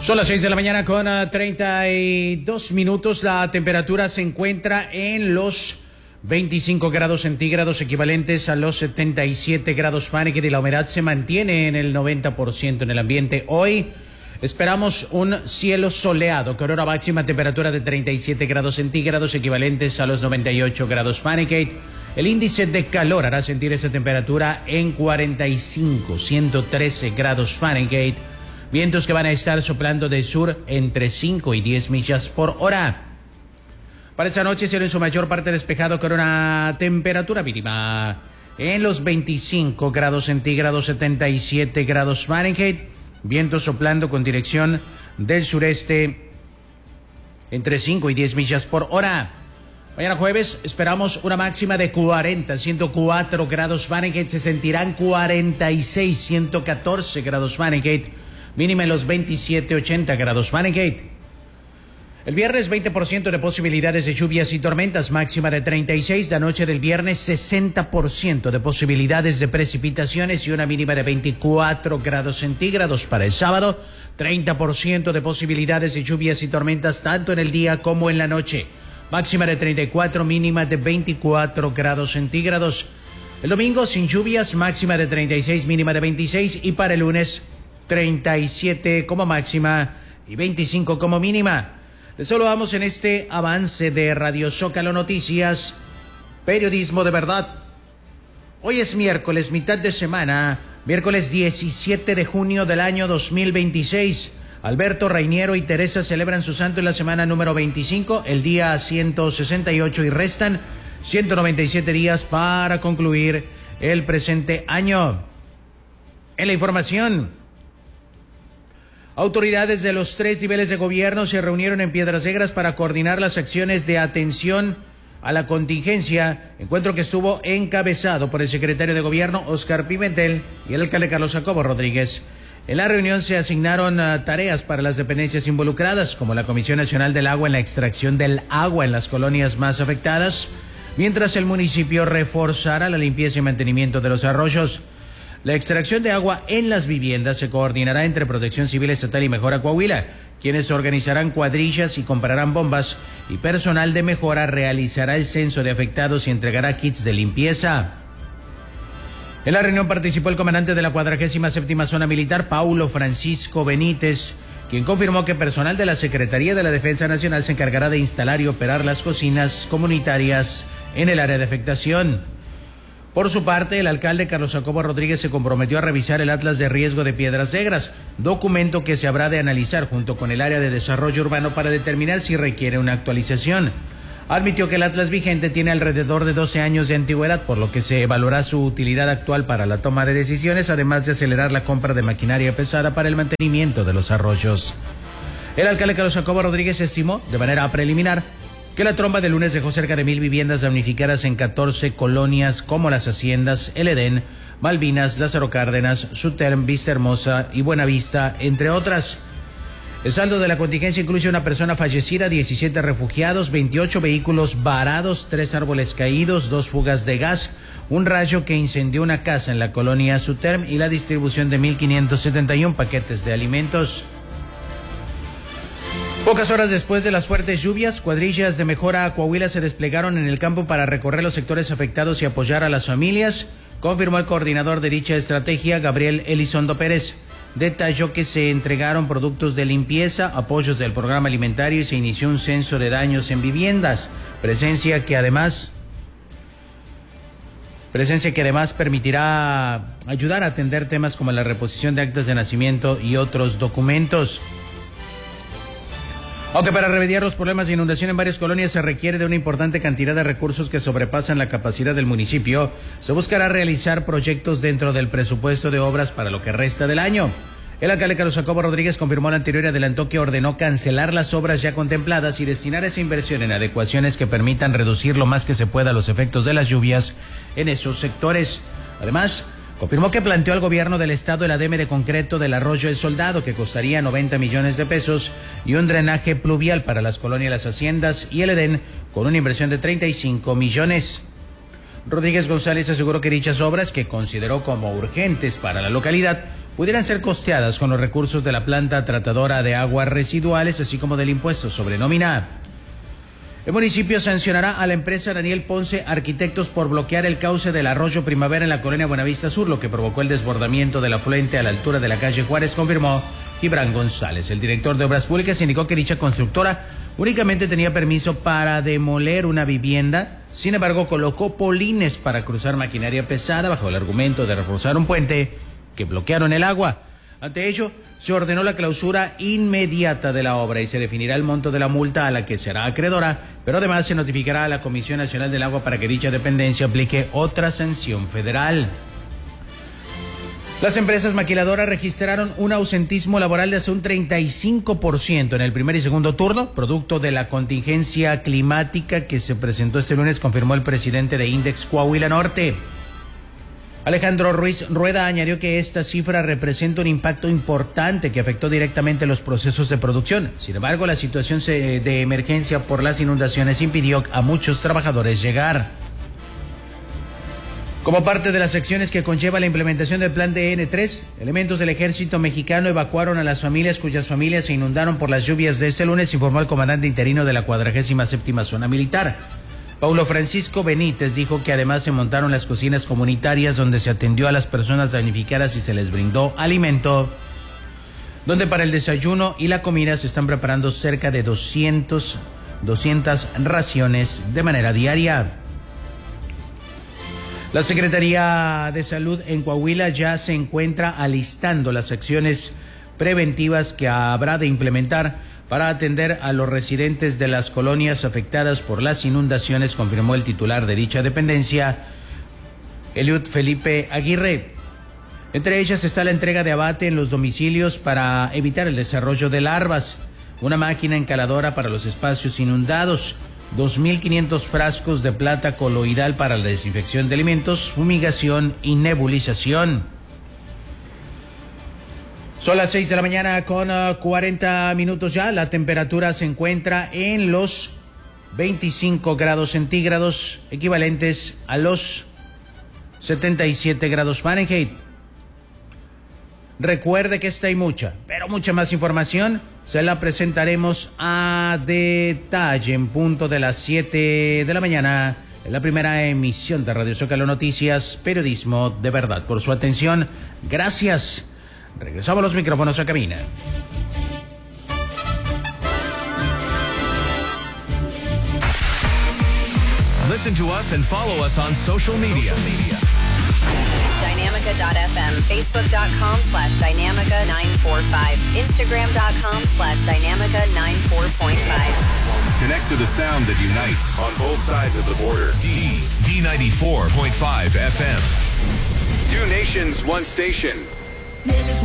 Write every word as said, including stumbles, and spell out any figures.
Son las seis de la mañana con uh, treinta y dos minutos. La temperatura se encuentra en los veinticinco grados centígrados, equivalentes a los setenta y siete grados Fahrenheit, y la humedad se mantiene en el noventa por ciento en el ambiente. Hoy esperamos un cielo soleado con una máxima temperatura de treinta y siete grados centígrados, equivalentes a los noventa y ocho grados Fahrenheit. El índice de calor hará sentir esa temperatura en cuarenta y cinco, ciento trece grados Fahrenheit. Vientos que van a estar soplando del sur entre cinco y diez millas por hora. Para esta noche cielo en su mayor parte despejado con una temperatura mínima en los veinticinco grados centígrados, setenta y siete grados Fahrenheit. Vientos soplando con dirección del sureste entre cinco y diez millas por hora. Mañana jueves esperamos una máxima de cuarenta, ciento cuatro grados Fahrenheit. Se sentirán cuarenta y seis, ciento catorce grados Fahrenheit. Mínima en los veintisiete, ochenta grados Fahrenheit. El viernes veinte por ciento de posibilidades de lluvias y tormentas, máxima de treinta y seis. La noche del viernes sesenta por ciento de posibilidades de precipitaciones y una mínima de veinticuatro grados centígrados. Para el sábado, treinta por ciento de posibilidades de lluvias y tormentas tanto en el día como en la noche. Máxima de treinta y cuatro, mínima de veinticuatro grados centígrados. El domingo sin lluvias, máxima de treinta y seis, mínima de veintiséis. Y para el lunes, treinta y siete como máxima y veinticinco como mínima. Les saludamos en este avance de Radio Zócalo Noticias, periodismo de verdad. Hoy es miércoles, mitad de semana, miércoles diecisiete de junio del año dos mil veintiséis. Alberto, Reiniero y Teresa celebran su santo en la semana número veinticinco, el día ciento sesenta y ocho, y restan ciento noventa y siete días para concluir el presente año. En la información, autoridades de los tres niveles de gobierno se reunieron en Piedras Negras para coordinar las acciones de atención a la contingencia, encuentro que estuvo encabezado por el secretario de Gobierno, Óscar Pimentel, y el alcalde Carlos Jacobo Rodríguez. En la reunión se asignaron uh, tareas para las dependencias involucradas, como la Comisión Nacional del Agua en la extracción del agua en las colonias más afectadas, mientras el municipio reforzará la limpieza y mantenimiento de los arroyos. La extracción de agua en las viviendas se coordinará entre Protección Civil Estatal y Mejora Coahuila, quienes organizarán cuadrillas y comprarán bombas, y personal de Mejora realizará el censo de afectados y entregará kits de limpieza. En la reunión participó el comandante de la cuadragésima séptima Zona Militar, Paulo Francisco Benítez, quien confirmó que personal de la Secretaría de la Defensa Nacional se encargará de instalar y operar las cocinas comunitarias en el área de afectación. Por su parte, el alcalde Carlos Jacobo Rodríguez se comprometió a revisar el Atlas de Riesgo de Piedras Negras, documento que se habrá de analizar junto con el área de desarrollo urbano para determinar si requiere una actualización. Admitió que el Atlas vigente tiene alrededor de doce años de antigüedad, por lo que se evaluará su utilidad actual para la toma de decisiones, además de acelerar la compra de maquinaria pesada para el mantenimiento de los arroyos. El alcalde Carlos Jacobo Rodríguez estimó, de manera preliminar, que la tromba de lunes dejó cerca de mil viviendas damnificadas en catorce colonias como Las Haciendas, El Edén, Malvinas, Lázaro Cárdenas, Suterm, Vista Hermosa y Buenavista, entre otras. El saldo de la contingencia incluye una persona fallecida, diecisiete refugiados, veintiocho vehículos varados, tres árboles caídos, dos fugas de gas, un rayo que incendió una casa en la colonia Suterm y la distribución de mil quinientos setenta y uno paquetes de alimentos. Pocas horas después de las fuertes lluvias, cuadrillas de Mejora Coahuila se desplegaron en el campo para recorrer los sectores afectados y apoyar a las familias, confirmó el coordinador de dicha estrategia, Gabriel Elizondo Pérez. Detalló que se entregaron productos de limpieza, apoyos del programa alimentario y se inició un censo de daños en viviendas, presencia que además presencia que además permitirá ayudar a atender temas como la reposición de actas de nacimiento y otros documentos. Aunque para remediar los problemas de inundación en varias colonias se requiere de una importante cantidad de recursos que sobrepasan la capacidad del municipio, se buscará realizar proyectos dentro del presupuesto de obras para lo que resta del año. El alcalde Carlos Jacobo Rodríguez confirmó lo anterior y adelantó que ordenó cancelar las obras ya contempladas y destinar esa inversión en adecuaciones que permitan reducir lo más que se pueda los efectos de las lluvias en esos sectores. Además, confirmó que planteó al gobierno del estado el ademe de concreto del arroyo El Soldado, que costaría noventa millones de pesos, y un drenaje pluvial para las colonias Las Haciendas y El Edén, con una inversión de treinta y cinco millones. Rodríguez González aseguró que dichas obras, que consideró como urgentes para la localidad, pudieran ser costeadas con los recursos de la planta tratadora de aguas residuales, así como del impuesto sobre nómina. El municipio sancionará a la empresa Daniel Ponce Arquitectos por bloquear el cauce del arroyo Primavera en la colonia Buenavista Sur, lo que provocó el desbordamiento del afluente a la altura de la calle Juárez, confirmó Gibran González. El director de Obras Públicas indicó que dicha constructora únicamente tenía permiso para demoler una vivienda, sin embargo colocó polines para cruzar maquinaria pesada bajo el argumento de reforzar un puente que bloquearon el agua. Ante ello, se ordenó la clausura inmediata de la obra y se definirá el monto de la multa a la que será acreedora, pero además se notificará a la Comisión Nacional del Agua para que dicha dependencia aplique otra sanción federal. Las empresas maquiladoras registraron un ausentismo laboral de hasta un treinta y cinco por ciento en el primer y segundo turno, producto de la contingencia climática que se presentó este lunes, confirmó el presidente de Index Coahuila Norte. Alejandro Ruiz Rueda añadió que esta cifra representa un impacto importante que afectó directamente los procesos de producción. Sin embargo, la situación de emergencia por las inundaciones impidió a muchos trabajadores llegar. Como parte de las acciones que conlleva la implementación del plan D N tres, elementos del ejército mexicano evacuaron a las familias cuyas familias se inundaron por las lluvias de este lunes, informó el comandante interino de la cuadragésima séptima zona militar. Paulo Francisco Benítez dijo que además se montaron las cocinas comunitarias donde se atendió a las personas damnificadas y se les brindó alimento, donde para el desayuno y la comida se están preparando cerca de doscientas raciones de manera diaria. La Secretaría de Salud en Coahuila ya se encuentra alistando las acciones preventivas que habrá de implementar para atender a los residentes de las colonias afectadas por las inundaciones, confirmó el titular de dicha dependencia, Eliud Felipe Aguirre. Entre ellas está la entrega de abate en los domicilios para evitar el desarrollo de larvas, una máquina encaladora para los espacios inundados, dos mil quinientos frascos de plata coloidal para la desinfección de alimentos, fumigación y nebulización. Son las seis de la mañana con uh, cuarenta minutos ya. La temperatura se encuentra en los veinticinco grados centígrados, equivalentes a los setenta y siete grados Fahrenheit. Recuerde que esta y mucha, pero mucha más información se la presentaremos a detalle en punto de las siete de la mañana en la primera emisión de Radio Zócalo Noticias, periodismo de verdad. Por su atención, gracias. Regresamos a los micrófonos a cabina. Listen to us and follow us on social media. Dynamica dot f m, facebook.com slash Dynamica nine four five, instagram.com slash Dynamica nine four point five. Connect to the sound that unites on both sides of the border. D, D ninety-four point five F M. Two nations, one station.